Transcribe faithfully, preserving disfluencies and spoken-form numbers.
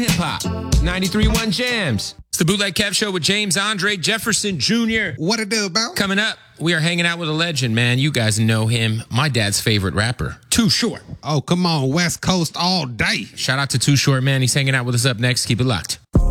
Hip Hop, ninety-three point one Jams. It's the Bootleg Kev Show with James Andre Jefferson Junior What it do, about? Coming up, we are hanging out with a legend, man. You guys know him. My dad's favorite rapper, Too Short. Oh, come on, West Coast all day. Shout out to Too Short, man. He's hanging out with us up next. Keep it locked.